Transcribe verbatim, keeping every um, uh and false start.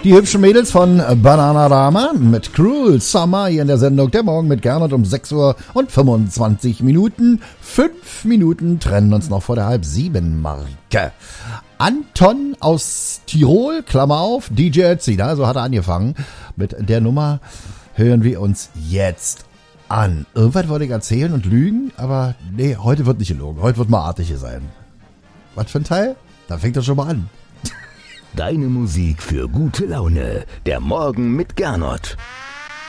Die hübschen Mädels von Bananarama mit Cruel Summer hier in der Sendung Der Morgen mit Gernot um sechs Uhr und fünfundzwanzig Minuten. Fünf Minuten trennen uns noch vor der halb sieben Marke. Anton aus Tirol, Klammer auf, D J Ötzi, so hat er angefangen. Mit der Nummer hören wir uns jetzt an. Irgendwas wollte ich erzählen und lügen, aber nee, heute wird nicht gelogen. Heute wird mal artig hier sein. Was für ein Teil? Da fängt er schon mal an. Deine Musik für gute Laune. Der Morgen mit Gernot.